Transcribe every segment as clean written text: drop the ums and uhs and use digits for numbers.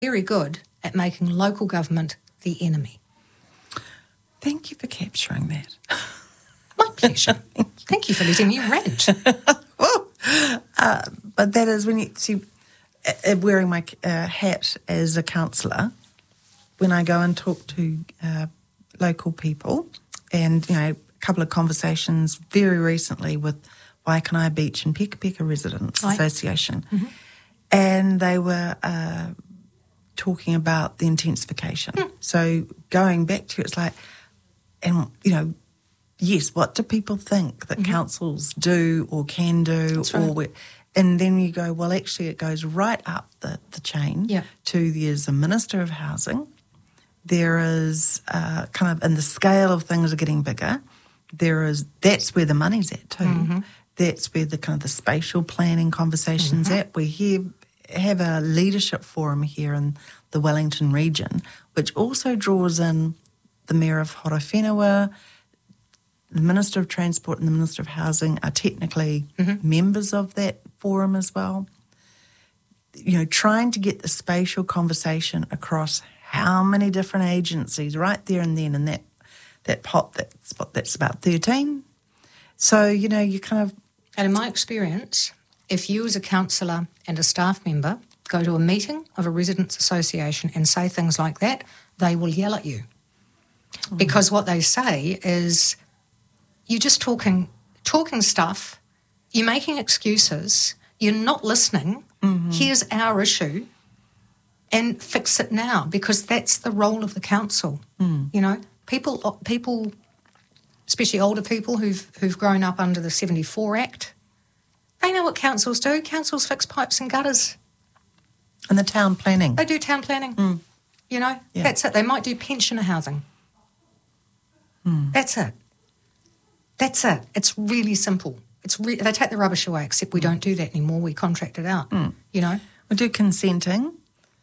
very good at making local government the enemy. Thank you for capturing that. My pleasure. Thank you for letting me rant. Well, but that is when you see, wearing my hat as a councillor, when I go and talk to local people, and a couple of conversations very recently with Waikanae Beach and Peka Peka Residents Association, and they were talking about the intensification. So going back to it's like, and yes, what do people think that councils do or can do? That's right. And then you go, well, actually it goes right up the chain to there's a Minister of Housing. There is kind of, and the scale of things are getting bigger. That's where the money's at too. That's where the kind of the spatial planning conversations at. We have a leadership forum here in the Wellington region, which also draws in the Mayor of Horowhenua. The Minister of Transport and the Minister of Housing are technically members of that forum as well. Trying to get the spatial conversation across how many different agencies right there and then in that pot, that's about 13. So, you kind of... And in my experience, if you as a councillor and a staff member go to a meeting of a residents' association and say things like that, they will yell at you. Because what they say is... You're just talking stuff, you're making excuses, you're not listening, here's our issue, and fix it now, because that's the role of the council. People, especially older people who've grown up under the 74 Act, they know what councils do. Councils fix pipes and gutters. And the town planning. They do town planning. That's it. They might do pensioner housing. That's it. That's it. It's really simple. They take the rubbish away, except we don't do that anymore. We contract it out, We do consenting.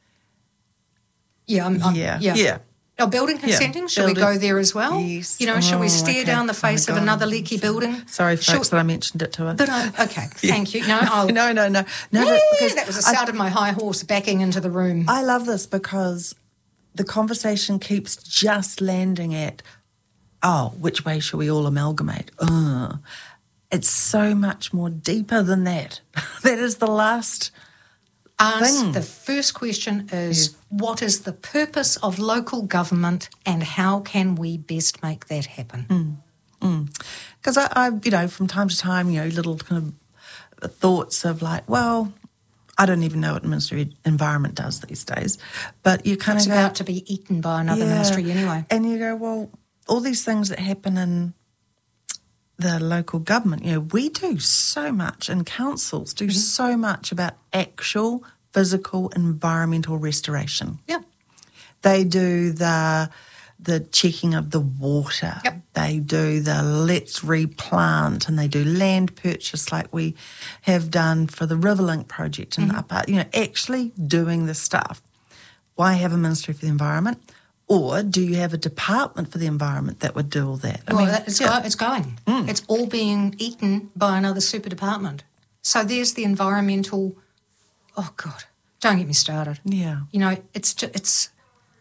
Yeah. Oh, building consenting? Should we go there as well? Yes. Should we stare down the face of another leaky building? Sorry, folks, that I mentioned it to her. But thank you. No, No. because that was the sound of my high horse backing into the room. I love this because the conversation keeps just landing at, which way shall we all amalgamate? It's so much more deeper than that. That is the last thing. The first question is, what is the purpose of local government and how can we best make that happen? Because I from time to time, little kind of thoughts of like, well, I don't even know what the Ministry of Environment does these days, but you kind of go... It's about to be eaten by another ministry anyway. And you go, well, all these things that happen in the local government, we do so much, and councils do so much about actual physical environmental restoration. Yeah. They do the checking of the water. Yep. They do the let's replant, and they do land purchase like we have done for the Riverlink project in the upper, actually doing the stuff. Why have a Ministry for the Environment? Or do you have a department for the environment that would do all that? It's going. It's all being eaten by another super department. So there's the environmental... Oh, God, don't get me started. Yeah. It's...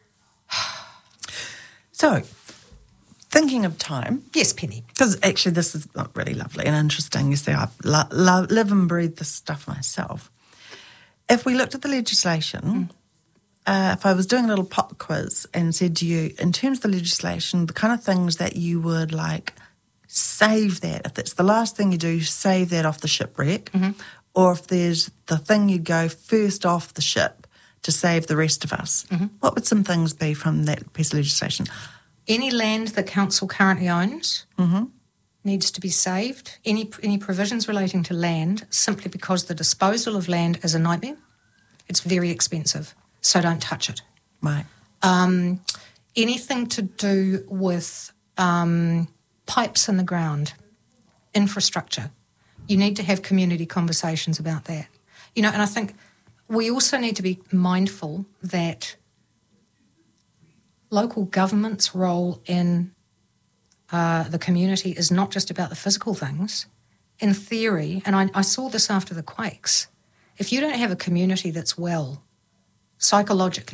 So, thinking of time... Yes, Penny. Because actually this is really lovely and interesting. You see, I live and breathe this stuff myself. If we looked at the legislation... if I was doing a little pop quiz and said to you, in terms of the legislation, the kind of things that you would like, save that. If that's the last thing you do, save that off the shipwreck. Or if there's the thing you go first off the ship to save the rest of us, what would some things be from that piece of legislation? Any land the council currently owns needs to be saved. Any provisions relating to land, simply because the disposal of land is a nightmare. It's very expensive. So don't touch it. Right. Anything to do with pipes in the ground, infrastructure, you need to have community conversations about that. And I think we also need to be mindful that local government's role in the community is not just about the physical things. In theory, and I saw this after the quakes, if you don't have a community that's well, psychologically,